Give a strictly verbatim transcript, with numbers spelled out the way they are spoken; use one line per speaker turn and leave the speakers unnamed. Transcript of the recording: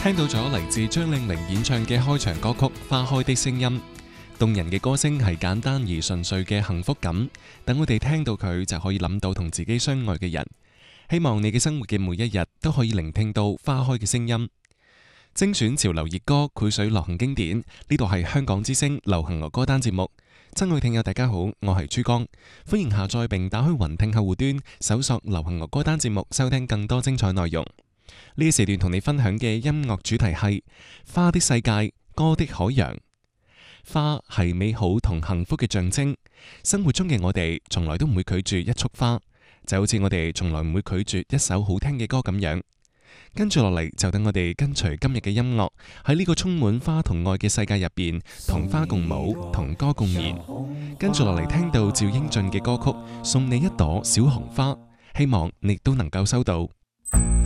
聽到咗嚟自張靚玲演唱嘅開場歌曲《花開的聲音》，動人嘅歌聲係簡單而純粹嘅幸福感。等我哋聽到佢就可以諗到同自己相愛嘅人。希望你嘅生活嘅每一日都可以聆聽到花開嘅聲音。精選潮流熱歌，繪水流行經典。呢度係香港之聲流行樂歌單節目。親愛聽友大家好，我係珠江，歡迎下載並打開雲聽客戶端，搜索流行樂歌單節目，收聽更多精彩內容。呢一時段同你分享嘅音樂主題係花的世界，歌的海洋。花係美好同幸福嘅象徵，生活中嘅我哋從來都唔會拒絕一束花，就好似我哋從來唔會拒絕一首好聽嘅歌咁樣。跟住落嚟就等我哋跟隨今日嘅音樂，喺呢個充滿花同愛嘅世界入邊，同花共舞，同歌共眠。跟住落嚟聽到趙英俊嘅歌曲《送你一朵小紅花》，希望你都能夠收到。